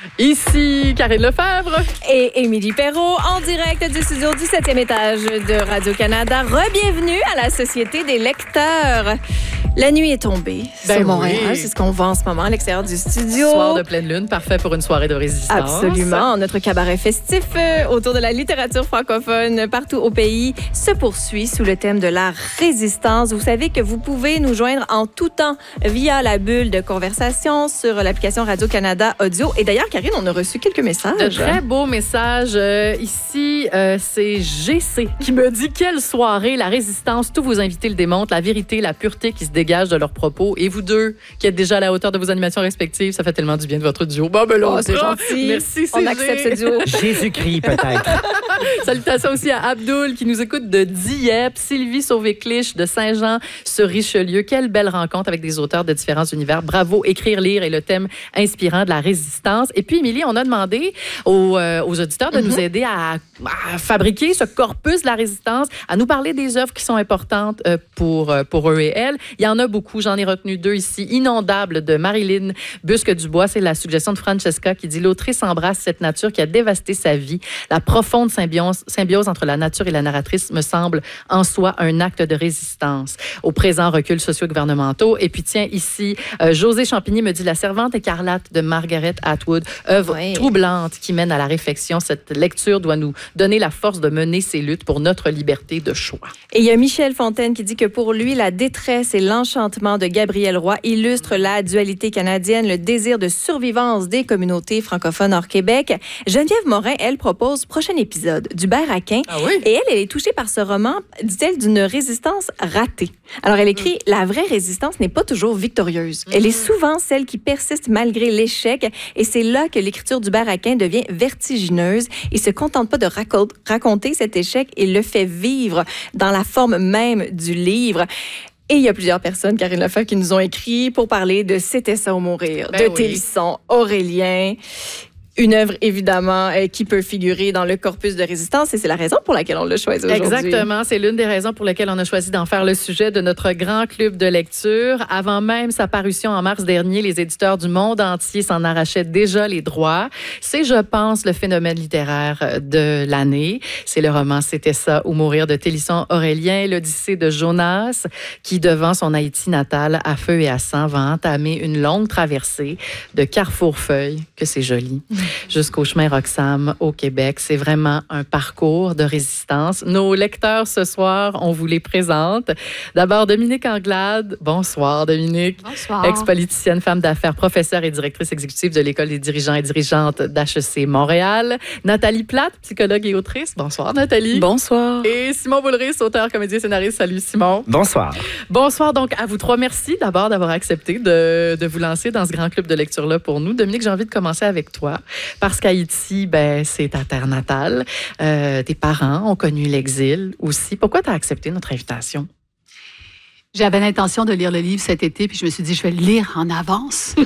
Ici Karine Lefebvre et Émilie Perrault en direct du studio du 7e étage de Radio-Canada. Re-bienvenue à la Société des lecteurs. La nuit est tombée sur Montréal. Oui. C'est ce qu'on voit en ce moment à l'extérieur du studio. Soir de pleine lune, parfait pour une soirée de résistance. Absolument. Notre cabaret festif autour de la littérature francophone partout au pays se poursuit sous le thème de la résistance. Vous savez que vous pouvez nous joindre en tout temps via la bulle de conversation sur l'application Radio-Canada Audio. Et d'ailleurs, Karine, on a reçu quelques messages. De très beaux messages. Ici, c'est GC qui me dit « Quelle soirée, la résistance, tous vos invités le démontrent, la vérité, la pureté qui se dégage de leurs propos. Et vous deux, qui êtes déjà à la hauteur de vos animations respectives, ça fait tellement du bien de votre duo. » Bon, ben là, c'est gentil. Merci, on accepte ce duo. Jésus-Christ, peut-être. Salutations aussi à Abdoul qui nous écoute de Dieppe, Sylvie Sauvé-Clich de Saint-Jean-sur-Richelieu. Quelle belle rencontre avec des auteurs de différents univers. Bravo, écrire, lire et le thème inspirant de la résistance. Et puis, Émilie, on a demandé aux auditeurs de nous aider à fabriquer ce corpus de la résistance, à nous parler des œuvres qui sont importantes pour eux et elles. Il y en a beaucoup. J'en ai retenu 2 ici. Inondable de Marilyn Busque-Dubois. C'est la suggestion de Francesca qui dit « L'autrice embrasse cette nature qui a dévasté sa vie. La profonde symbiose entre la nature et la narratrice me semble en soi un acte de résistance. Au présent, reculs socio-gouvernementaux. » Et puis tiens, ici, José Champigny me dit « La servante écarlate de Margaret Atwood, œuvre troublante qui mène à la réflexion. Cette lecture doit nous donner la force de mener ces luttes pour notre liberté de choix. » Et il y a Michel Fontaine qui dit que pour lui, la détresse et l'enchantement de Gabriel Roy illustrent la dualité canadienne, le désir de survivance des communautés francophones hors Québec. Geneviève Morin, elle, propose prochain épisode d'Hubert Aquin. Ah oui? Et elle est touchée par ce roman, dit-elle, d'une résistance ratée. Alors, elle écrit « La vraie résistance n'est pas toujours victorieuse. Elle est souvent celle qui persiste malgré l'échec. Et c'est là que l'écriture d'Hubert Aquin devient vertigineuse. Il se contente pas de raconter cet échec, il le fait vivre dans la forme même du livre. » Et il y a plusieurs personnes, Karine Lefebvre, qui nous ont écrit pour parler de C'était ça ou mourir, de Télisson, Aurélien. Une œuvre, évidemment, qui peut figurer dans le corpus de résistance et c'est la raison pour laquelle on l'a choisi aujourd'hui. Exactement. C'est l'une des raisons pour lesquelles on a choisi d'en faire le sujet de notre grand club de lecture. Avant même sa parution en mars dernier, les éditeurs du monde entier s'en arrachaient déjà les droits. C'est, je pense, le phénomène littéraire de l'année. C'est le roman C'était ça ou mourir de Télisson Aurélien, l'Odyssée de Jonas, qui, devant son Haïti natal, à feu et à sang, va entamer une longue traversée de Carrefour-Feuille, que c'est joli, jusqu'au chemin Roxham au Québec. C'est vraiment un parcours de résistance. Nos lecteurs ce soir, on vous les présente. D'abord, Dominique Anglade. Bonsoir, Dominique. Bonsoir. Ex-politicienne, femme d'affaires, professeure et directrice exécutive de l'École des dirigeants et dirigeantes d'HEC Montréal. Nathalie Plate, psychologue et autrice. Bonsoir, Nathalie. Bonsoir. Et Simon Boulris, auteur, comédien, scénariste. Salut, Simon. Bonsoir. Bonsoir, donc, à vous trois. Merci d'abord d'avoir accepté de vous lancer dans ce grand club de lecture-là pour nous. Dominique, j'ai envie de commencer avec toi. Parce qu'Haïti, c'est ta terre natale. Tes parents ont connu l'exil aussi. Pourquoi tu as accepté notre invitation? J'avais l'intention de lire le livre cet été, puis je me suis dit, je vais le lire en avance.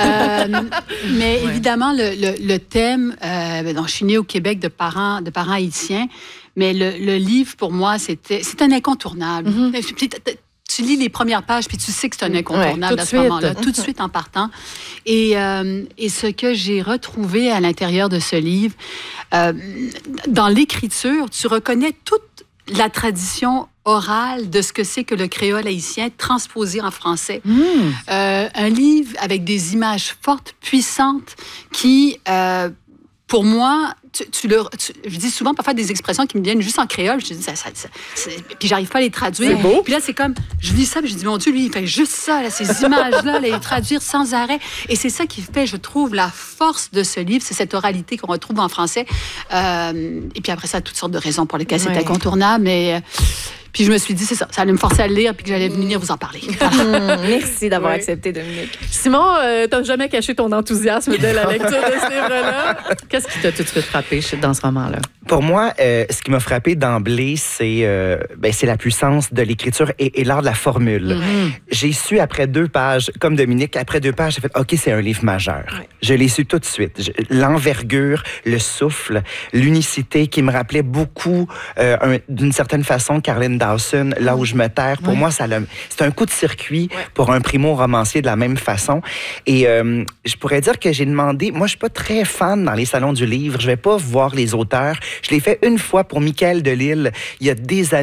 Mais évidemment, le thème, je suis née au Québec de parents haïtiens, mais le livre, pour moi, c'est un incontournable. Tu lis les premières pages, puis tu sais que c'est un incontournable à ce moment-là, tout de suite en partant. Et ce que j'ai retrouvé à l'intérieur de ce livre, dans l'écriture, tu reconnais toute la tradition orale de ce que c'est que le créole haïtien transposé en français. Un livre avec des images fortes, puissantes, qui, pour moi, je dis souvent parfois des expressions qui me viennent juste en créole. Je dis, puis j'arrive pas à les traduire. C'est beau. Puis là, c'est comme, je lis ça, puis je dis, mon Dieu, lui, il fait juste ça, là, ces images-là, les traduire sans arrêt. Et c'est ça qui fait, je trouve, la force de ce livre, c'est cette oralité qu'on retrouve en français. Et puis après ça, toutes sortes de raisons pour lesquelles c'est incontournable. Mais puis je me suis dit, c'est ça, ça allait me forcer à le lire, puis que j'allais venir vous en parler. Merci d'avoir accepté, Dominique. Simon, t'as jamais caché ton enthousiasme de la lecture de ce livre-là. Qu'est-ce qui t'a tout de suite frappé dans ce roman-là? Pour moi, ce qui m'a frappé d'emblée, c'est la puissance de l'écriture et l'art de la formule. J'ai su après 2 pages, comme Dominique, après 2 pages, j'ai fait « OK, c'est un livre majeur. Ouais. » Je l'ai su tout de suite. L'envergure, le souffle, l'unicité qui me rappelait beaucoup, d'une certaine façon, Caroline Dawson, Là où je me terre. Pour moi, c'est un coup de circuit pour un primo-romancier de la même façon. Et je pourrais dire que j'ai demandé... Moi, je suis pas très fan dans les salons du livre. Je vais pas voir les auteurs. Je l'ai fait une fois pour Michael Delisle, il y a des années.